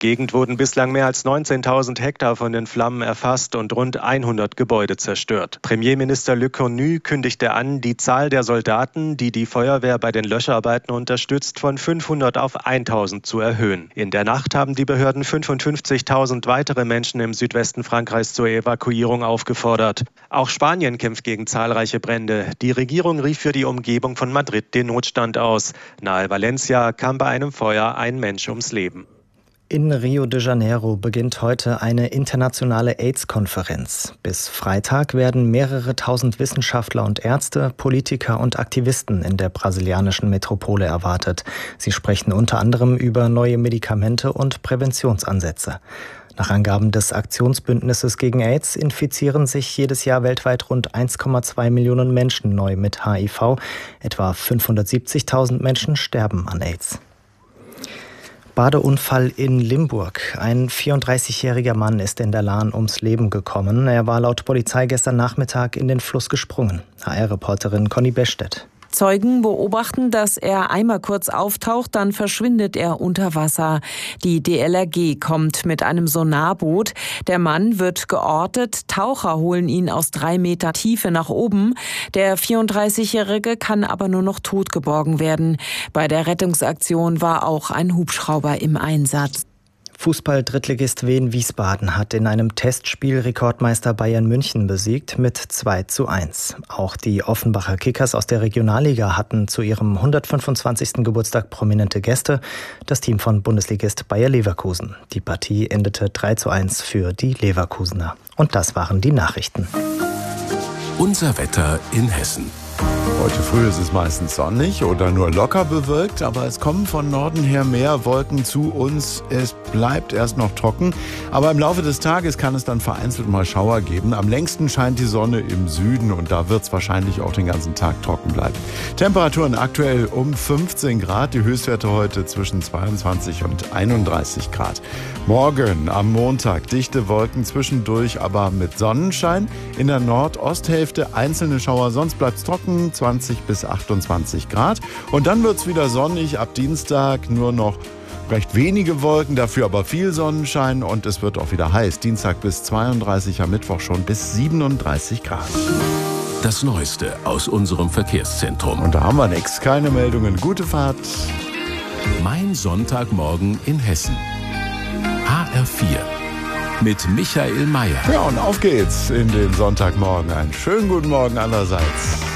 Gegend wurden bislang mehr als 19.000 Hektar von den Flammen erfasst und rund 100 Gebäude zerstört. Premierminister Le Cornu kündigte an, die Zahl der Soldaten, die die Feuerwehr bei den Löscharbeiten unterstützt, von 500 auf 1.000 zu erhöhen. In der Nacht haben die Behörden 55.000 weitere Menschen im Südwesten Frankreichs zur Evakuierung aufgefordert. Auch Spanien kämpft gegen zahlreiche Brände. Die Regierung rief für die Umgebung von Madrid den Notstand aus. Nahe Valencia kam bei einem Feuer ein Mensch ums Leben. In Rio de Janeiro beginnt heute eine internationale AIDS-Konferenz. Bis Freitag werden mehrere tausend Wissenschaftler und Ärzte, Politiker und Aktivisten in der brasilianischen Metropole erwartet. Sie sprechen unter anderem über neue Medikamente und Präventionsansätze. Nach Angaben des Aktionsbündnisses gegen AIDS infizieren sich jedes Jahr weltweit rund 1,2 Millionen Menschen neu mit HIV. Etwa 570.000 Menschen sterben an AIDS. Badeunfall in Limburg. Ein 34-jähriger Mann ist in der Lahn ums Leben gekommen. Er war laut Polizei gestern Nachmittag in den Fluss gesprungen. HR-Reporterin Conny Bestedt. Zeugen beobachten, dass er einmal kurz auftaucht, dann verschwindet er unter Wasser. Die DLRG kommt mit einem Sonarboot. Der Mann wird geortet. Taucher holen ihn aus 3 Meter Tiefe nach oben. Der 34-Jährige kann aber nur noch tot geborgen werden. Bei der Rettungsaktion war auch ein Hubschrauber im Einsatz. Fußball-Drittligist Wien Wiesbaden hat in einem Testspiel Rekordmeister Bayern München besiegt mit 2:1. Auch die Offenbacher Kickers aus der Regionalliga hatten zu ihrem 125. Geburtstag prominente Gäste, das Team von Bundesligist Bayer Leverkusen. Die Partie endete 3:1 für die Leverkusener. Und das waren die Nachrichten. Unser Wetter in Hessen. Heute früh ist es meistens sonnig oder nur locker bewölkt, aber es kommen von Norden her mehr Wolken zu uns. Es bleibt erst noch trocken, aber im Laufe des Tages kann es dann vereinzelt mal Schauer geben. Am längsten scheint die Sonne im Süden und da wird es wahrscheinlich auch den ganzen Tag trocken bleiben. Temperaturen aktuell um 15 Grad, die Höchstwerte heute zwischen 22 und 31 Grad. Morgen am Montag dichte Wolken zwischendurch, aber mit Sonnenschein. In der Nordosthälfte einzelne Schauer, sonst bleibt es trocken, 20 bis 28 Grad. Und dann wird es wieder sonnig, ab Dienstag nur noch recht wenige Wolken, dafür aber viel Sonnenschein und es wird auch wieder heiß. Dienstag bis 32, am Mittwoch schon bis 37 Grad. Das Neueste aus unserem Verkehrszentrum. Und da haben wir nichts, keine Meldungen. Gute Fahrt. Mein Sonntagmorgen in Hessen. HR4 mit Michael Mayer. Ja, und auf geht's in den Sonntagmorgen. Einen schönen guten Morgen allerseits.